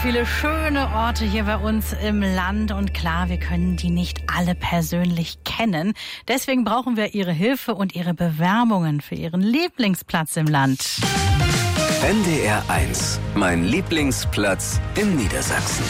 Viele schöne Orte hier bei uns im Land und klar, wir können die nicht alle persönlich kennen. Deswegen brauchen wir Ihre Hilfe und Ihre Bewerbungen für Ihren Lieblingsplatz im Land. NDR 1, mein Lieblingsplatz in Niedersachsen.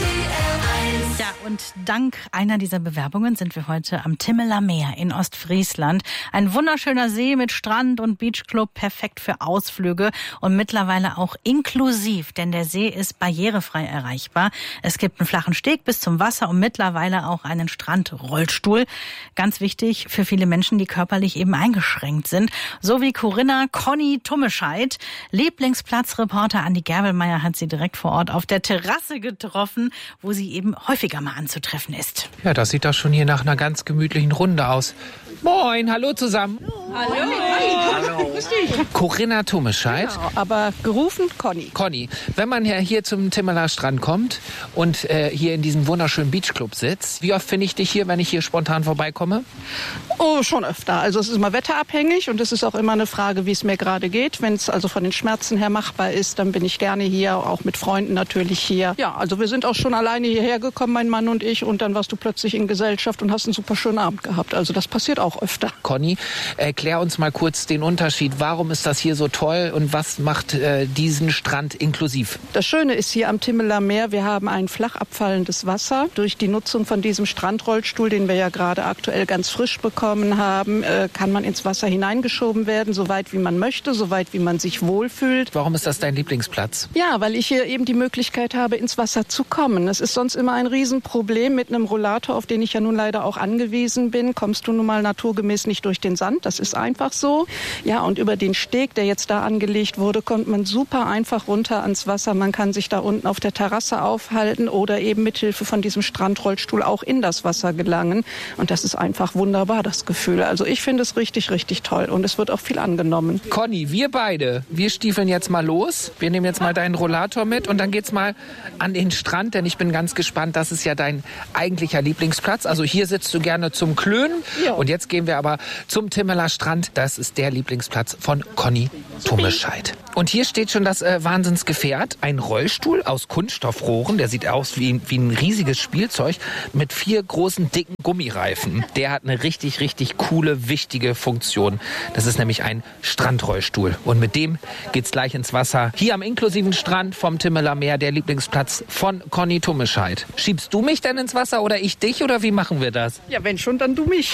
Ja, und dank einer dieser Bewerbungen sind wir heute am Timmeler Meer in Ostfriesland. Ein wunderschöner See mit Strand und Beachclub, perfekt für Ausflüge und mittlerweile auch inklusiv, denn der See ist barrierefrei erreichbar. Es gibt einen flachen Steg bis zum Wasser und mittlerweile auch einen Strandrollstuhl. Ganz wichtig für viele Menschen, die körperlich eben eingeschränkt sind. So wie Corinna Conny Tummescheid. Lieblingsplatzreporter Andi Gerbelmeier hat sie direkt vor Ort auf der Terrasse getroffen, wo sie eben häufiger mal anzutreffen ist. Ja, das sieht doch schon hier nach einer ganz gemütlichen Runde aus. Moin, hallo zusammen. Hallo. Hallo. Grüß dich. Corinna Tummescheid. Genau, aber gerufen Conny. Conny, wenn man ja hier zum Timmeler Strand kommt und hier in diesem wunderschönen Beachclub sitzt, wie oft finde ich dich hier, wenn ich hier spontan vorbeikomme? Oh, schon öfter. Also es ist immer wetterabhängig und es ist auch immer eine Frage, wie es mir gerade geht. Wenn es also von den Schmerzen her machbar ist, dann bin ich gerne hier, auch mit Freunden natürlich hier. Ja, also wir sind auch schon alleine hierher gekommen, mein Mann und ich, und dann warst du plötzlich in Gesellschaft und hast einen super schönen Abend gehabt. Also das passiert auch öfter. Conny, erklär uns mal kurz den Unterschied. Warum ist das hier so toll und was macht diesen Strand inklusiv? Das Schöne ist hier am Timmeler Meer, wir haben ein flach abfallendes Wasser. Durch die Nutzung von diesem Strandrollstuhl, den wir ja gerade aktuell ganz frisch bekommen haben, kann man ins Wasser hineingeschoben werden, so weit wie man möchte, so weit wie man sich wohlfühlt. Warum ist das dein Lieblingsplatz? Ja, weil ich hier eben die Möglichkeit habe, ins Wasser zu kommen. Es ist sonst immer ein Riesenproblem mit einem Rollator, auf den ich ja nun leider auch angewiesen bin. Kommst du nun mal naturgemäß nicht durch den Sand, das ist einfach so. Ja, und über den Steg, der jetzt da angelegt wurde, kommt man super einfach runter ans Wasser. Man kann sich da unten auf der Terrasse aufhalten oder eben mithilfe von diesem Strandrollstuhl auch in das Wasser gelangen. Und das ist einfach wunderbar, das Gefühl. Also ich finde es richtig, richtig toll und es wird auch viel angenommen. Conny, wir stiefeln jetzt mal los. Wir nehmen jetzt mal deinen Rollator mit und dann geht's mal an den Strand, denn ich bin ganz gespannt, das ist ja dein eigentlicher Lieblingsplatz. Also hier sitzt du gerne zum Klönen. Ja. Und jetzt gehen wir aber zum Timmeler Strand. Das ist der Lieblingsplatz von Conny Tummescheid. Und hier steht schon das Wahnsinnsgefährt. Ein Rollstuhl aus Kunststoffrohren. Der sieht aus wie ein riesiges Spielzeug mit 4 großen, dicken Gummireifen. Der hat eine richtig, richtig coole, wichtige Funktion. Das ist nämlich ein Strandrollstuhl. Und mit dem geht's gleich ins Wasser. Hier am inklusiven Strand vom Timmeler Meer, der Lieblingsplatz von Conny Tummescheid. Schiebst du mich denn ins Wasser oder ich dich oder wie machen wir das? Ja, wenn schon, dann du mich.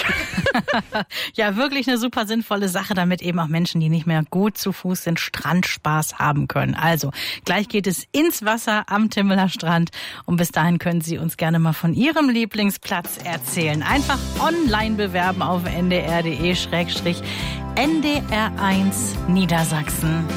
Ja, wirklich eine super sinnvolle Sache, damit eben auch Menschen, die nicht mehr gut zu Fuß sind, Strandspaß haben können. Also, gleich geht es ins Wasser am Timmeler Strand und bis dahin können Sie uns gerne mal von Ihrem Lieblingsplatz erzählen. Einfach online bewerben auf ndr.de/NDR1 Niedersachsen.